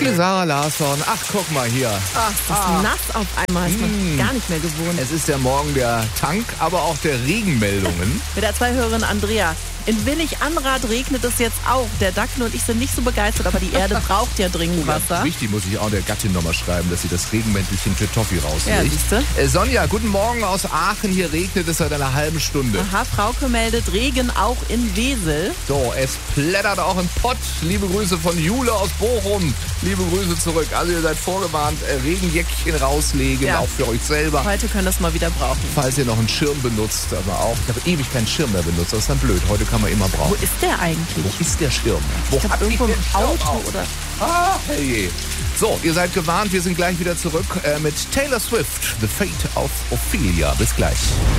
Wirklich Sarah Larsson. Ach, guck mal hier. Ach, das ist nass auf einmal. Das ist man gar nicht mehr gewohnt. Es ist der Morgen der Tank, aber auch der Regenmeldungen. Mit der 2-Hörerin Andrea. In Willig-Anrath regnet es jetzt auch. Der Dackel und ich sind nicht so begeistert, aber die Erde braucht ja dringend Wasser. Wichtig, muss ich auch der Gattin nochmal schreiben, dass sie das Regenmäntelchen für Toffee rauslegt. Ja, siehste. Sonja, guten Morgen aus Aachen. Hier regnet es seit einer halben Stunde. Aha, Frauke meldet Regen auch in Wesel. So, es plättert auch im Pott. Liebe Grüße von Jule aus Bochum. Liebe Grüße zurück. Also ihr seid vorgewarnt, Regenjäckchen rauslegen, auch für euch selber. Heute können wir es mal wieder brauchen. Falls ihr noch einen Schirm benutzt, aber auch. Ich habe ewig keinen Schirm mehr benutzt. Das ist dann blöd. Heute kann man immer brauchen. Wo ist der eigentlich? Wo ist der Schirm? Ich glaube, irgendwo im Auto oder... Ah, hey. So, ihr seid gewarnt. Wir sind gleich wieder zurück mit Taylor Swift. The Fate of Ophelia. Bis gleich.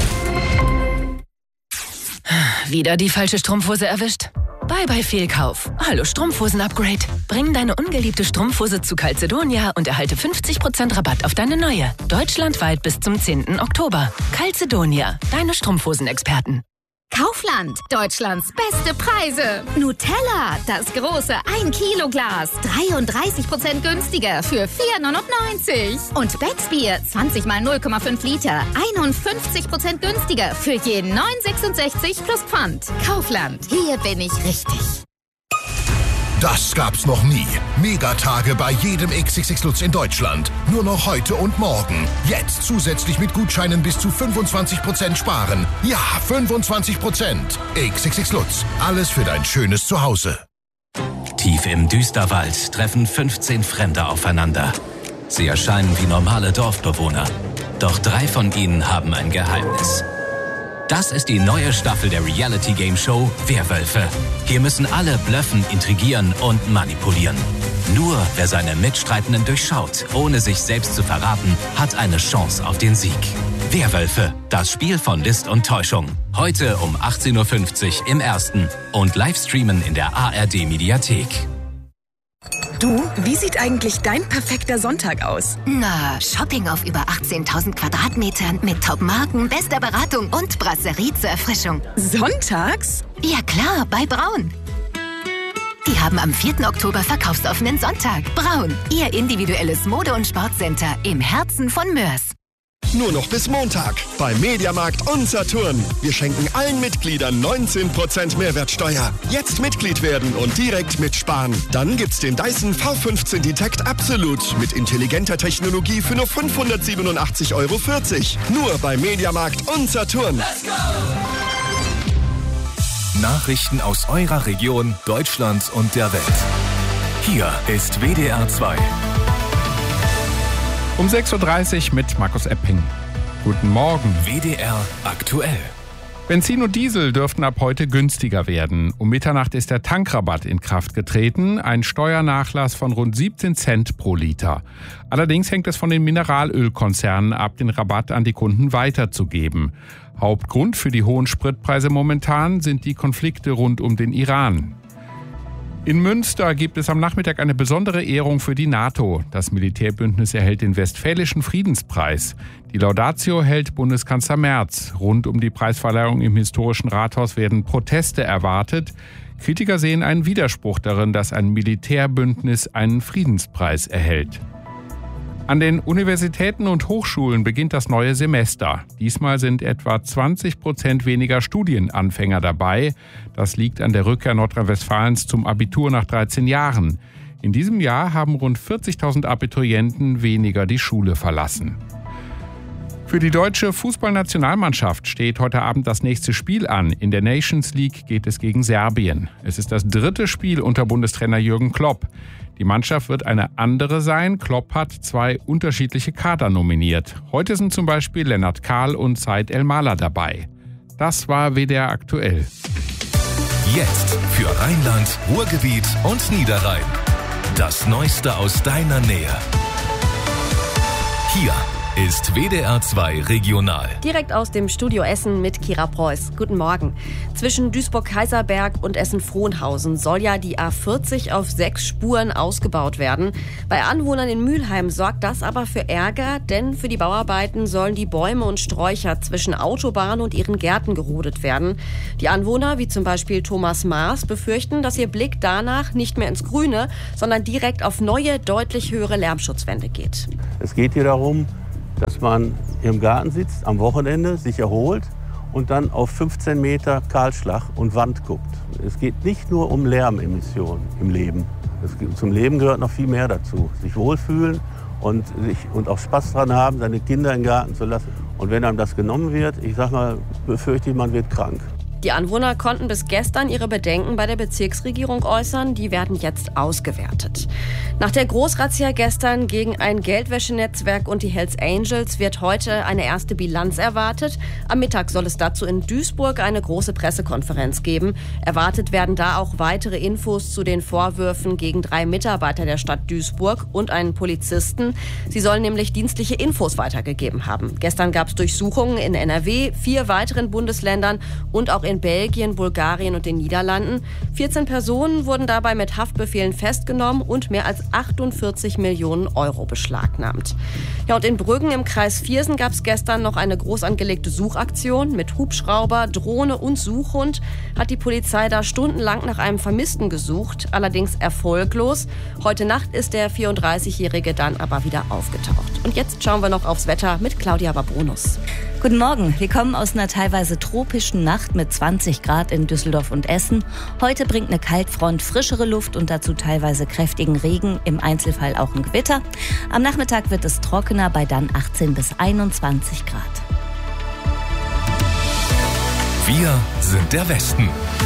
Wieder die falsche Strumpfhose erwischt? Bye Fehlkauf. Hallo Strumpfhosen-Upgrade. Bring deine ungeliebte Strumpfhose zu Calzedonia und erhalte 50% Rabatt auf deine neue. Deutschlandweit bis zum 10. Oktober. Calzedonia, deine Strumpfhosen-Experten. Kaufland, Deutschlands beste Preise. Nutella, das große 1-Kilo-Glas, 33% günstiger für 4,99. Und Becksbier, 20 mal 0,5 Liter, 51% günstiger für je 9,66 plus Pfand. Kaufland, hier bin ich richtig. Das gab's noch nie. Megatage bei jedem XXX Lutz in Deutschland. Nur noch heute und morgen. Jetzt zusätzlich mit Gutscheinen bis zu 25% sparen. Ja, 25%. XXX Lutz. Alles für dein schönes Zuhause. Tief im Düsterwald treffen 15 Fremde aufeinander. Sie erscheinen wie normale Dorfbewohner. Doch 3 von ihnen haben ein Geheimnis. Das ist die neue Staffel der Reality-Game-Show Werwölfe. Hier müssen alle bluffen, intrigieren und manipulieren. Nur wer seine Mitstreitenden durchschaut, ohne sich selbst zu verraten, hat eine Chance auf den Sieg. Werwölfe, das Spiel von List und Täuschung. Heute um 18.50 Uhr im Ersten und Livestreamen in der ARD-Mediathek. Du, wie sieht eigentlich dein perfekter Sonntag aus? Na, Shopping auf über 18.000 Quadratmetern mit Top-Marken, bester Beratung und Brasserie zur Erfrischung. Sonntags? Ja klar, bei Braun. Die haben am 4. Oktober verkaufsoffenen Sonntag. Braun, ihr individuelles Mode- und Sportcenter im Herzen von Mörs. Nur noch bis Montag bei Mediamarkt und Saturn. Wir schenken allen Mitgliedern 19% Mehrwertsteuer. Jetzt Mitglied werden und direkt mitsparen. Dann gibt's den Dyson V15 Detect Absolut mit intelligenter Technologie für nur 587,40 €. Nur bei Mediamarkt und Saturn. Let's go! Nachrichten aus eurer Region, Deutschland und der Welt. Hier ist WDR 2. Um 6.30 Uhr mit Markus Epping. Guten Morgen. WDR aktuell. Benzin und Diesel dürften ab heute günstiger werden. Um Mitternacht ist der Tankrabatt in Kraft getreten, ein Steuernachlass von rund 17 Cent pro Liter. Allerdings hängt es von den Mineralölkonzernen ab, den Rabatt an die Kunden weiterzugeben. Hauptgrund für die hohen Spritpreise momentan sind die Konflikte rund um den Iran. In Münster gibt es am Nachmittag eine besondere Ehrung für die NATO. Das Militärbündnis erhält den Westfälischen Friedenspreis. Die Laudatio hält Bundeskanzler Merz. Rund um die Preisverleihung im historischen Rathaus werden Proteste erwartet. Kritiker sehen einen Widerspruch darin, dass ein Militärbündnis einen Friedenspreis erhält. An den Universitäten und Hochschulen beginnt das neue Semester. Diesmal sind etwa 20% weniger Studienanfänger dabei. Das liegt an der Rückkehr Nordrhein-Westfalens zum Abitur nach 13 Jahren. In diesem Jahr haben rund 40.000 Abiturienten weniger die Schule verlassen. Für die deutsche Fußballnationalmannschaft steht heute Abend das nächste Spiel an. In der Nations League geht es gegen Serbien. Es ist das 3. Spiel unter Bundestrainer Jürgen Klopp. Die Mannschaft wird eine andere sein. Klopp hat 2 unterschiedliche Kader nominiert. Heute sind zum Beispiel Lennart Kahl und Said El-Mala dabei. Das war WDR aktuell. Jetzt für Rheinland, Ruhrgebiet und Niederrhein. Das Neueste aus deiner Nähe. Hier ist WDR 2 regional. Direkt aus dem Studio Essen mit Kira Preuß. Guten Morgen. Zwischen Duisburg-Kaiserberg und Essen-Frohnhausen soll ja die A40 auf 6 Spuren ausgebaut werden. Bei Anwohnern in Mülheim sorgt das aber für Ärger, denn für die Bauarbeiten sollen die Bäume und Sträucher zwischen Autobahn und ihren Gärten gerodet werden. Die Anwohner, wie zum Beispiel Thomas Maas, befürchten, dass ihr Blick danach nicht mehr ins Grüne, sondern direkt auf neue, deutlich höhere Lärmschutzwände geht. Es geht hier darum, dass man im Garten sitzt, am Wochenende sich erholt und dann auf 15 Meter Kahlschlag und Wand guckt. Es geht nicht nur um Lärmemissionen im Leben. Zum Leben gehört noch viel mehr dazu. Sich wohlfühlen und auch Spaß dran haben, seine Kinder im Garten zu lassen. Und wenn einem das genommen wird, ich sag mal, befürchte ich, man wird krank. Die Anwohner konnten bis gestern ihre Bedenken bei der Bezirksregierung äußern. Die werden jetzt ausgewertet. Nach der Großrazzia gestern gegen ein Geldwäschenetzwerk und die Hells Angels wird heute eine erste Bilanz erwartet. Am Mittag soll es dazu in Duisburg eine große Pressekonferenz geben. Erwartet werden da auch weitere Infos zu den Vorwürfen gegen 3 Mitarbeiter der Stadt Duisburg und einen Polizisten. Sie sollen nämlich dienstliche Infos weitergegeben haben. Gestern gab es Durchsuchungen in NRW, 4 weiteren Bundesländern und auch in Belgien, Bulgarien und den Niederlanden. 14 Personen wurden dabei mit Haftbefehlen festgenommen und mehr als 48 Millionen Euro beschlagnahmt. Ja, und in Brüggen im Kreis Viersen gab es gestern noch eine groß angelegte Suchaktion. Mit Hubschrauber, Drohne und Suchhund hat die Polizei da stundenlang nach einem Vermissten gesucht, allerdings erfolglos. Heute Nacht ist der 34-Jährige dann aber wieder aufgetaucht. Und jetzt schauen wir noch aufs Wetter mit Claudia Babronus. Guten Morgen. Wir kommen aus einer teilweise tropischen Nacht mit 20 Grad in Düsseldorf und Essen. Heute bringt eine Kaltfront frischere Luft und dazu teilweise kräftigen Regen, im Einzelfall auch ein Gewitter. Am Nachmittag wird es trockener bei dann 18 bis 21 Grad. Wir sind der Westen.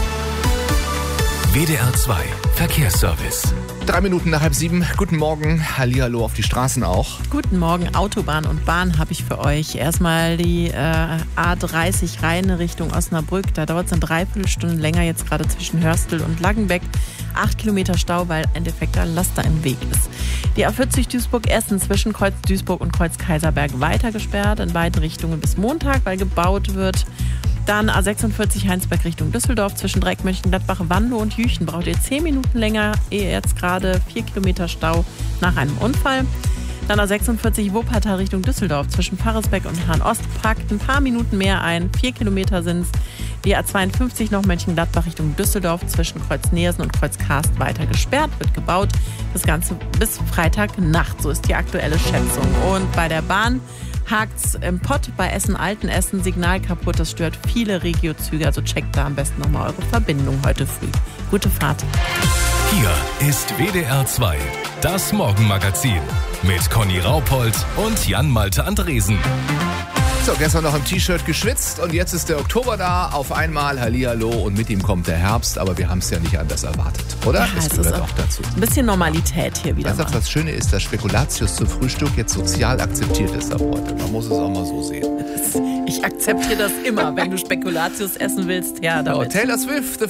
WDR 2 Verkehrsservice. 3 Minuten nach 6:30. Guten Morgen. Hallihallo auf die Straßen auch. Guten Morgen. Autobahn und Bahn habe ich für euch. Erstmal die A30 Rheine Richtung Osnabrück. Da dauert es eine Dreiviertelstunde länger jetzt gerade zwischen Hörstel und Langenbeck. 8 Kilometer Stau, weil ein defekter Laster im Weg ist. Die A40 Duisburg-Essen zwischen Kreuz Duisburg und Kreuz Kaiserberg weiter gesperrt in beiden Richtungen bis Montag, weil gebaut wird. Dann A46 Heinsberg Richtung Düsseldorf zwischen Dreieck, Mönchengladbach, Wandow und Jüchen braucht ihr 10 Minuten länger, ehe jetzt gerade 4 Kilometer Stau nach einem Unfall. Dann A46 Wuppertal Richtung Düsseldorf zwischen Pfarresbeck und Hahn-Ost packt ein paar Minuten mehr ein, 4 Kilometer sind es. Die A52 noch Mönchengladbach Richtung Düsseldorf zwischen Kreuz Neersen und Kreuz Karst weiter gesperrt, wird gebaut. Das Ganze bis Freitagnacht, so ist die aktuelle Schätzung. Und bei der Bahn hakt's im Pott bei Essen-Altenessen, Signal kaputt, das stört viele Regiozüge, also checkt da am besten nochmal eure Verbindung heute früh. Gute Fahrt. Hier ist WDR 2, das Morgenmagazin mit Conny Raupold und Jan-Malte Andresen. So, gestern noch im T-Shirt geschwitzt und jetzt ist der Oktober da. Auf einmal Hallihallo und mit ihm kommt der Herbst, aber wir haben es ja nicht anders erwartet, oder? Ja, das gehört auch dazu. Ein bisschen Normalität hier wieder. Weißt du, was Schöne ist, dass Spekulatius zum Frühstück jetzt sozial akzeptiert ist ab heute. Man muss es auch mal so sehen. Ich akzeptiere das immer, wenn du Spekulatius essen willst. Ja, damit. Taylor Swift, The